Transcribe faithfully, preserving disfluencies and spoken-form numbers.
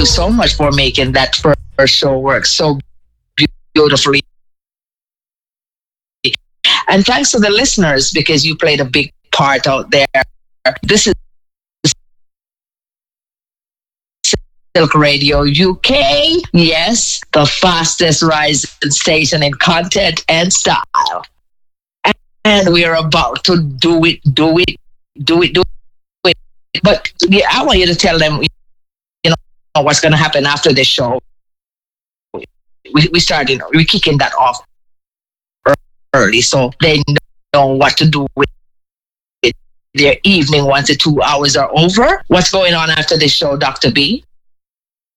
you so much for making that first show work so beautifully. And thanks to the listeners, because you played a big part out there. This is Silk Radio U K. Yes, the fastest rising station in content and style. And we are about to do it, do it, do it, do it. But yeah, I want you to tell them, you know, what's going to happen after this show. We we started, we're kicking that off early, so they know what to do with their evening once the two hours are over. What's going on after this show, Doctor B?